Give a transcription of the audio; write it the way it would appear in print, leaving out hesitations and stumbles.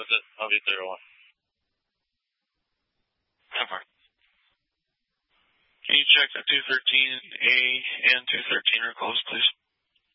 with it. I'll be 301. Over. Can you check the 213A and 213 are closed, please?